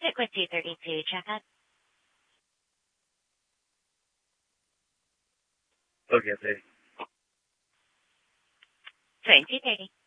Stick with 232 checkup. Okay, 30. Sorry, 230.